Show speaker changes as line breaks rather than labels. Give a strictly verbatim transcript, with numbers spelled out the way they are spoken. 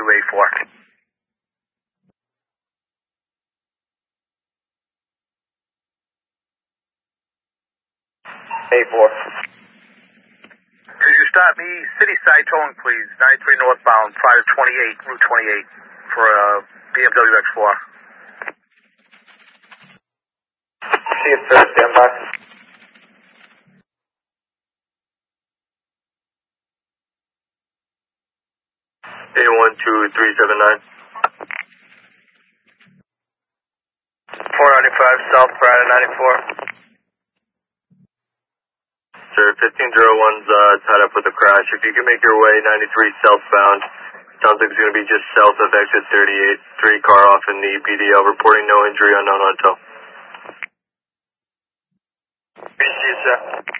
A four. A four. Could you start me city side towing, please? ninety-three northbound, five twenty-eight, Route twenty-eight, for a B M W X four. See you, sir. Stand by. A one two three seven nine. four ninety-five South Brad ninety-four. Sir, fifteen oh one's uh, tied up with a crash. If you can make your way ninety-three southbound, sounds like it's going to be just south of exit thirty-eight. Three car off in the B D L, reporting no injury, unknown until. Appreciate you, sir.